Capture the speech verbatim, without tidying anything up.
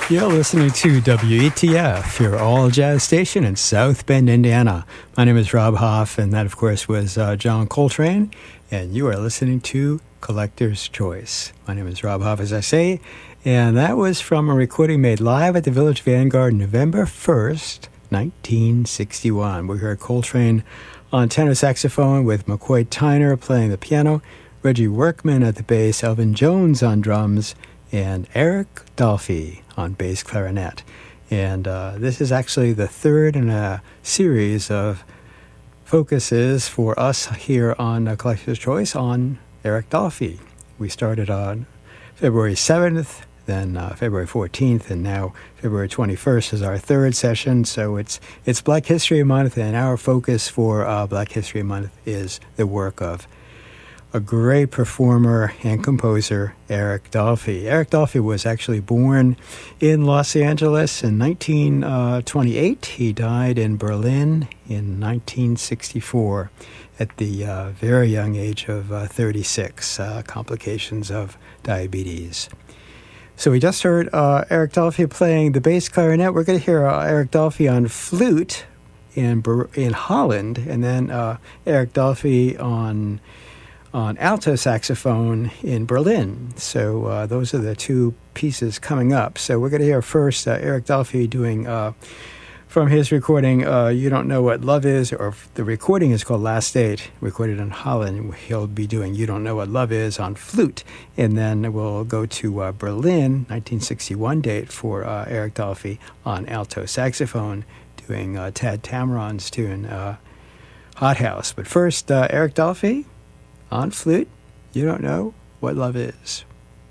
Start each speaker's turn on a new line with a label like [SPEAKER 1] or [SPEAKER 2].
[SPEAKER 1] You're listening to W E T F, your all-jazz station in South Bend, Indiana. My name is Rob Hoff, and that, of course, was uh, John Coltrane, and you are listening to Collector's Choice. My name is Rob Hoff, as I say, and that was from a recording made live at the Village Vanguard November first, nineteen sixty-one. We heard Coltrane on tenor saxophone with McCoy Tyner playing the piano, Reggie Workman at the bass, Elvin Jones on drums, and Eric Dolphy on bass clarinet. And uh, this is actually the third in a series of focuses for us here on uh, Collector's Choice on Eric Dolphy. We started on February seventh, then uh, February fourteenth, and now February twenty-first is our third session. So it's it's Black History Month, and our focus for uh, Black History Month is the work of a great performer and composer, Eric Dolphy. Eric Dolphy was actually born in Los Angeles in nineteen twenty-eight. He died in Berlin in nineteen sixty-four at the uh, very young age of uh, thirty-six, uh, complications of diabetes. So we just heard uh, Eric Dolphy playing the bass clarinet. We're going to hear uh, Eric Dolphy on flute in, Ber- in Holland, and then uh, Eric Dolphy on on alto saxophone in Berlin. So uh, those are the two pieces coming up. So we're going to hear first uh, Eric Dolphy doing, uh, from his recording, uh, You Don't Know What Love Is, or the recording is called Last Date, recorded in Holland. He'll be doing You Don't Know What Love Is on flute. And then we'll go to uh, Berlin, nineteen sixty-one date for uh, Eric Dolphy on alto saxophone, doing uh, Tad Tameron's tune, uh, Hot House. But first, uh, Eric Dolphy on flute, You Don't Know What Love Is.